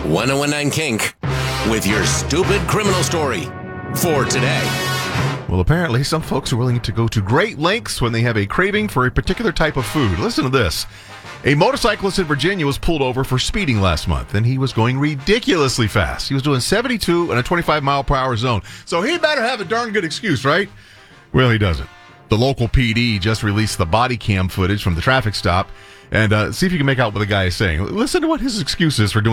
1019 Kink with your stupid criminal story for today. Well, apparently some folks are willing to go to great lengths when they have a craving for a particular type of food. Listen to this. A motorcyclist in Virginia was pulled over for speeding last month, and he was going ridiculously fast. He was doing 72 in a 25-mile-per-hour zone. So he better have a darn good excuse, right? Well, he doesn't. The local PD just released the body cam footage from the traffic stop, and see if you can make out what the guy is saying. Listen to what his excuse is for doing